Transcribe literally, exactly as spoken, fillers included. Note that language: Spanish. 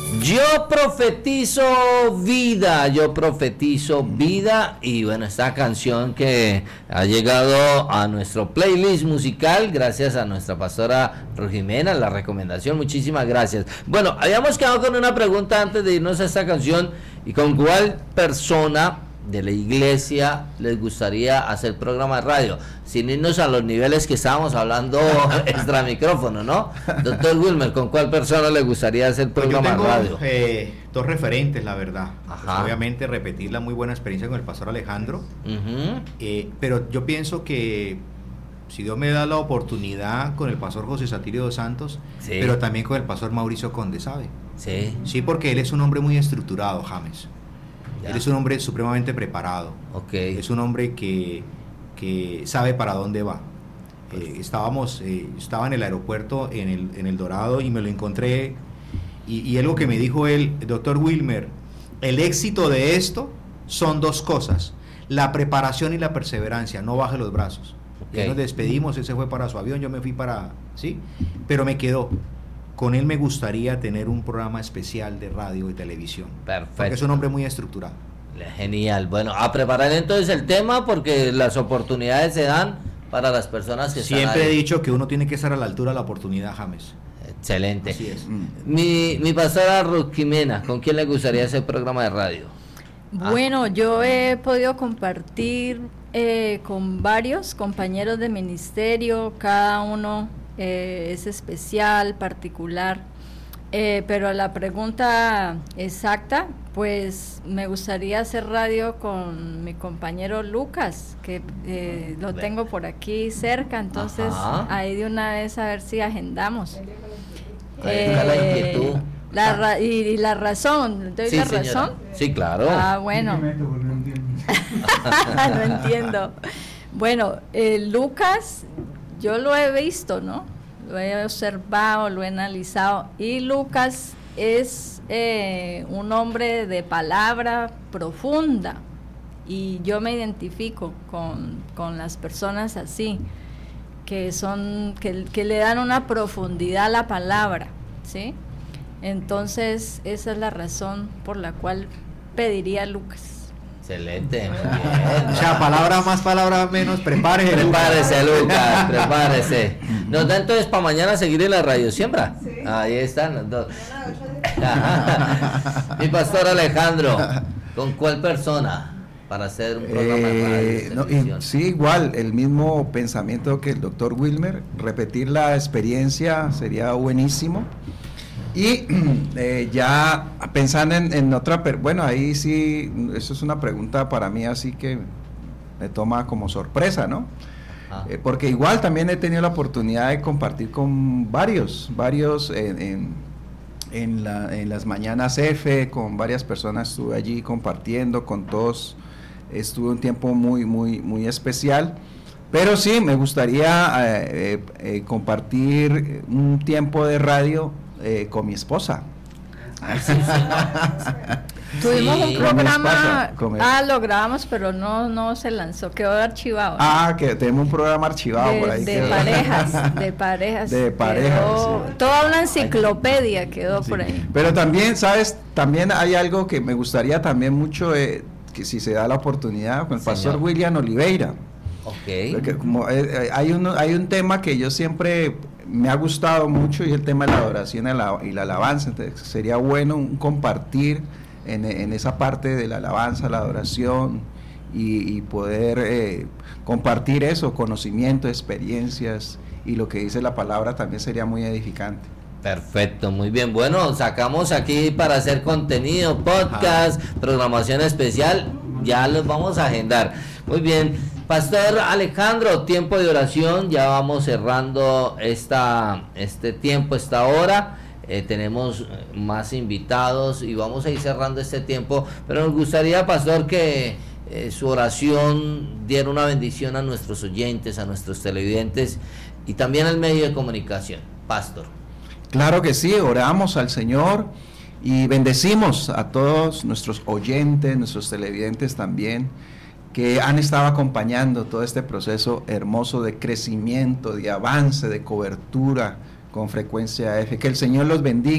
Yo profetizo vida, yo profetizo vida. Y bueno, esta canción que ha llegado a nuestro playlist musical gracias a nuestra pastora Rojimena, la recomendación, muchísimas gracias. Bueno, habíamos quedado con una pregunta antes de irnos a esta canción, y con cuál persona de la iglesia les gustaría hacer programa de radio, sin irnos a los niveles que estábamos hablando extra micrófono, ¿no? Doctor Wilmer, ¿con cuál persona le gustaría hacer programa pues de radio? Eh, dos referentes, la verdad. Ajá. Pues obviamente repetir la muy buena experiencia con el pastor Alejandro, uh-huh. eh, pero yo pienso que si Dios me da la oportunidad con el pastor José Satirio dos Santos, sí. pero también con el pastor Mauricio Conde, ¿sabe? Sí. Sí, porque él es un hombre muy estructurado, James. Ya. Él es un hombre supremamente preparado. Okay. Es un hombre que, que sabe para dónde va. Eh, estábamos, eh, estaba en el aeropuerto en el, en el Dorado y me lo encontré. Y, y algo que me dijo él, doctor Wilmer, el éxito de esto son dos cosas: la preparación y la perseverancia. No baje los brazos. Okay. Y nos despedimos, él se fue para su avión, yo me fui para... ¿sí? Pero me quedó. Con él me gustaría tener un programa especial de radio y televisión. Perfecto. Porque es un hombre muy estructurado. Genial. Bueno, a preparar entonces el tema, porque las oportunidades se dan para las personas que Siempre están ahí. he dicho que uno tiene que estar a la altura de la oportunidad, James. Excelente. Así es. Mi, mi pastora Rojimena, ¿con quién le gustaría hacer programa de radio? Bueno, ah. yo he podido compartir eh, con varios compañeros de ministerio, cada uno Eh, es especial, particular, eh, pero la pregunta exacta, pues me gustaría hacer radio con mi compañero Lucas, que eh, lo tengo por aquí cerca, entonces Ajá. ahí de una vez a ver si agendamos. Eh, la inquietud. La ra- y, y la razón, ¿doy sí, la señora. razón? Sí, claro. Ah, bueno. No entiendo. Bueno, eh, Lucas, yo lo he visto, ¿no? Lo he observado, lo he analizado, y Lucas es eh, un hombre de palabra profunda, y yo me identifico con, con las personas así, que son, que, que le dan una profundidad a la palabra, ¿sí? Entonces, esa es la razón por la cual pediría a Lucas. Excelente, muy bien. O sea, palabra más, palabra menos, prepárese. Prepárese, Lucas, prepárese. Nos da entonces para mañana seguir en la radio siembra. Sí. Ahí están los dos. Mi pastor Alejandro, ¿con cuál persona para hacer un programa de radio? Eh, no, y, sí, igual, el mismo pensamiento que el doctor Wilmer, repetir la experiencia sería buenísimo. Y eh, ya pensando en, en otra, per- bueno, ahí sí, eso es una pregunta para mí así que me toma como sorpresa, ¿no? Ah. Eh, porque igual también he tenido la oportunidad de compartir con varios, varios en, en, en, la, en las mañanas F, con varias personas estuve allí compartiendo, con todos estuve un tiempo muy, muy, muy especial. Pero sí, me gustaría eh, eh, compartir un tiempo de radio Eh, con mi esposa. Sí, sí. Tuvimos sí. un programa, ah, lo grabamos, pero no no se lanzó, quedó archivado. Ah, que tenemos un programa archivado de, por ahí. De quedó. parejas, de parejas. De parejas. Quedó, sí. Toda una enciclopedia quedó sí. por ahí. Pero también, ¿sabes? También hay algo que me gustaría también mucho, eh, que si se da la oportunidad, con el Señor. pastor William Oliveira. Okay. Porque como eh, hay un hay un tema que yo siempre me ha gustado mucho, y es el tema de la adoración y la, y la alabanza. Entonces sería bueno un compartir en, en esa parte de la alabanza, la adoración, y, y poder eh, compartir eso, conocimiento, experiencias, y lo que dice la palabra también sería muy edificante. Perfecto, muy bien. Bueno, sacamos aquí para hacer contenido, podcast, Ajá. programación especial, ya los vamos a agendar. Muy bien. Pastor Alejandro, tiempo de oración, ya vamos cerrando esta este tiempo, esta hora, eh, tenemos más invitados y vamos a ir cerrando este tiempo, pero nos gustaría, pastor, que eh, su oración diera una bendición a nuestros oyentes, a nuestros televidentes y también al medio de comunicación. Pastor. Claro que sí, oramos al Señor y bendecimos a todos nuestros oyentes, nuestros televidentes también, que han estado acompañando todo este proceso hermoso de crecimiento, de avance, de cobertura con Frecuencia F. Que el Señor los bendiga.